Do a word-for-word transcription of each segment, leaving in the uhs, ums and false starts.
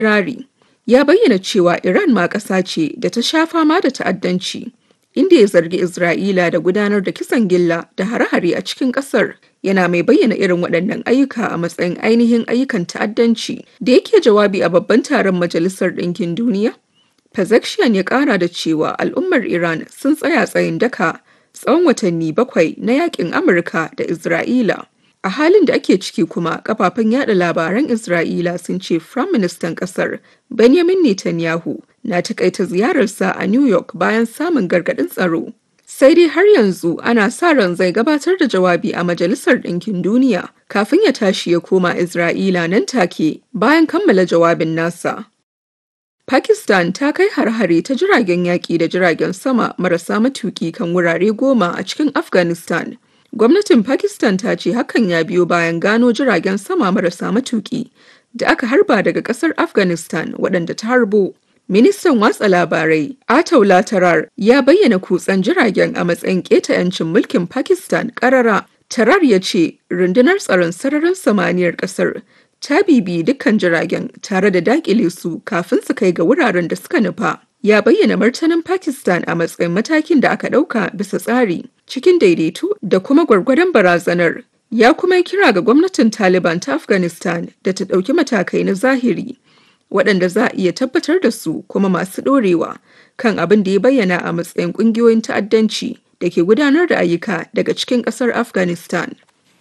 Rari ya bayyana cewa Iran ma ƙasa ce da ta sha fama da ta'addanci, inda ya zargi Isra'ila da gudanar da kisan gilla da hare-hare a cikin ƙasar, yana mai bayyana irin waɗannan ayyuka a matsayin ainihin ayyukan ta'addanci. Da yake jawabi a babban taron Majalisar Ɗinkin Duniya, Pezeshkian ya ƙara da cewa al'ummar Iran sun tsaya tsayin daka tsawon watanni bakwai na yaƙin Amurka da Isra'ila. A halin da ake ciki kuma, kafafen yada labaran Isra'ila sun ce Firaministan ƙasar Benjamin Netanyahu na takaita ziyararsa a New York bayan samun gargaɗin tsaro. Sai dai har yanzu ana sa ran zai gabatar da jawabi a Majalisar Ɗinkin Duniya kafin ya tashi ya koma Isra'ila nan take bayan kammala jawabin nasa. Pakistan ta kai har-hare ta jiragen yaƙi da jiragen sama marasa matuƙi kan wurare goma a cikin Afghanistan. Gwamnatin Pakistan ta ce hakan ya biyo bayan gano jiragen sama marasa matuƙi da aka harba daga ƙasar Afghanistan waɗanda ta harbo. Ministan watsa labarai Ataullah Tarar ya bayyana kutsen jiragen a matsayin keta 'yancin mulkin Pakistan ƙarara. Tarar ya ce rundunar tsaron sararin samaniyar ƙasar ta bibiyi dukkan jiragen tare da daƙile su kafin su kai ga wuraren da suka nufa. Ya bayyana martanin Pakistan a matsayin matakin da aka ɗauka bisa tsari, cikin daidaito da kuma gwargwadon barazanar. Ya kuma kira ga gwamnatin Taliban ta Afghanistan da ta ɗauki matakai na zahiri, waɗanda za a iya tabbatar da su kuma masu ɗorewa kan abin da ya bayyana a matsayin ƙungiyoyin ta'addanci da ke gudanar da ayyuka daga cikin ƙasar Afghanistan.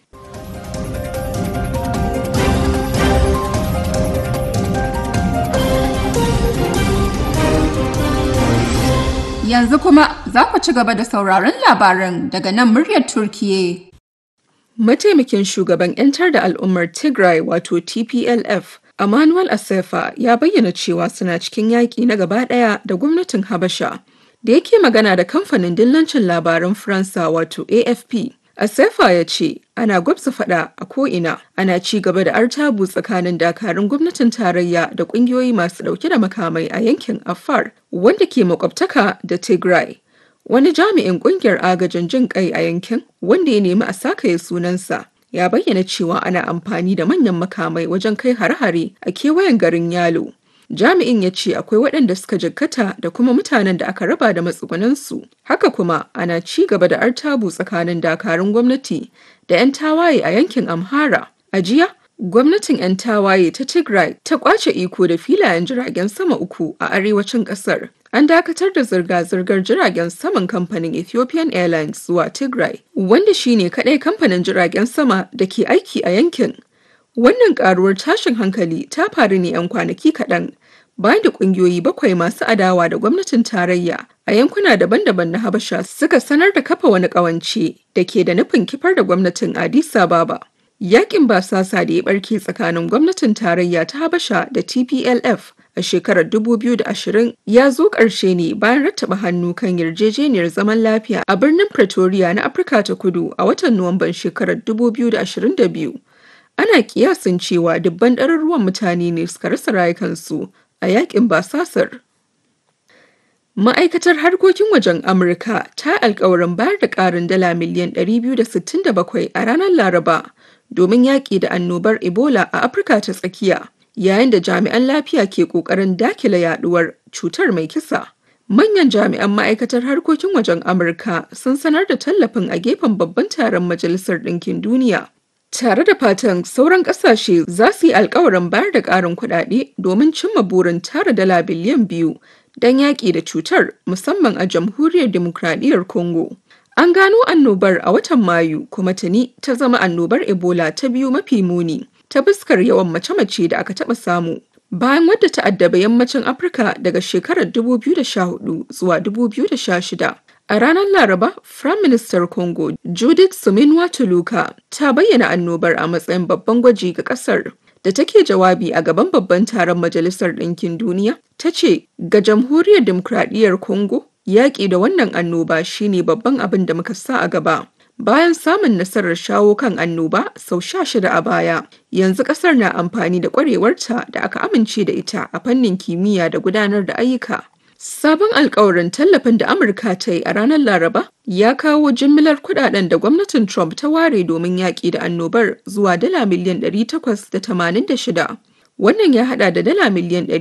Yanzu kuma za ku ci gaba da sauraron labaran daga nan muryar Turkiyya. Mataimakin shugaban 'yantar da al'ummar Tigray wato T P L F, Emmanuel Asefa ya bayyana cewa suna cikin yaƙi na gaba ɗaya da gwamnatin Habasha. Da yake magana da kamfanin dillancin labaran Faransa wato A F P, Asefa ya ce ana gwabza faɗa a ko'ina, ana ci gaba da artabu tsakanin dakarun gwamnatin tarayya da ƙungiyoyi masu ɗauke da makamai a yankin Afar, wanda ke makwabtaka da Tigray. Wani jami'in ƙungiyar agajin jin ƙai a yankin, wanda ya nemi a sakaye sunansa, ya bayyana cewa ana amfani da manyan makamai wajen kai hare-hare a kewayen garin Yalo. Jami'in ya ce akwai waɗanda suka jikkata da kuma mutanen da aka raba da matsugunansu. Haka kuma ana ci gaba da artabu tsakanin dakarun gwamnati da 'yan tawaye a yankin Amhara. A jiya, gwamnatin 'yan tawaye ta Tigray ta kwace iko da filayen jiragen sama uku a arewacin ƙasar. An dakatar da zirga-zirgar jiragen saman kamfanin Ethiopian Airlines zuwa Tigray, wanda shine kaɗai kamfanin jiragen sama da ke aiki a yankin. Wannan ƙaruwar tashin hankali ta faru ne 'yan kwanaki kaɗan bayan da ƙungiyoyi bakwai masu adawa da gwamnatin tarayya a yankuna daban-daban na Habasha suka sanar da kafa wani ƙawance da ke da nufin kifar da gwamnatin Addis Ababa. Yaƙin basasa da ya ɓarke tsakanin gwamnatin tarayya ta Habasha da T P L F a shekarar dubu biyu da ashirin ya zo ƙarshe ne bayan rattaba hannu kan yarjejeniyar zaman lafiya a birnin Pretoria na Afirka ta Kudu a watan Nuwamban shekarar dubu biyu da ashirin da biyu. Ana kiyasin cewa dubban ɗaruruwan mutane ne suka rasa rayukansu a yakin basasar. Ma'aikatar harkokin wajen Amurka ta alkawarin bayar da ƙarin dala miliyan ɗari biyu da sittin da bakwai a ranar Laraba domin yaƙi da annobar Ebola a Afirka ta tsakiya, yayin da jami'an lafiya ke ƙoƙarin dakile yaɗuwar cutar mai kisa. Manyan jami'an ma'aikatar harkokin wajen Amurka sun sanar da tallafin a gefen babban taron Majalisar Ɗinkin Duniya, tare da fatan sauran ƙasashe za su yi alkawarin bayar da ƙarin kuɗaɗe domin cimma burin tara dala biliyan biyu don yaƙi da cutar, musamman a Jamhuriyar Dimokuraɗiyyar Congo. An gano annobar a watan Mayu kuma tuni ta zama annobar Ebola ta biyu mafi muni ta fuskar yawan mace-mace da aka taɓa samu, bayan wadda ta addaba yammacin Afirka daga shekarar dubu biyu da sha hudu zuwa dubu biyu da sha shida. A ranar Laraba, Firaministar Congo Judith Suminwa Tuluka ta bayyana annobar a matsayin babban gwaji ga ƙasar. Da take jawabi a gaban babban taron Majalisar Ɗinkin Duniya, ta ce ga Jamhuriyar Dimokuraɗiyyar Congo, yaƙi da wannan annoba shine babban abin da muka sa a gaba. Bayan samun nasarar shawo kan annoba sau sha shida a baya, yanzu ƙasar na amfani da ƙwarewarta da aka amince da ita a fannin kimiyya da gudanar da ayyuka. Sabon alkawarin tallafin da Amurka ta yi a ranar Laraba ya kawo jimillar kudaden da gwamnatin Trump ta ware domin yaƙi da annobar zuwa dala miliyan ɗari takwas da tamanin da shida. Wannan ya haɗa da dala miliyan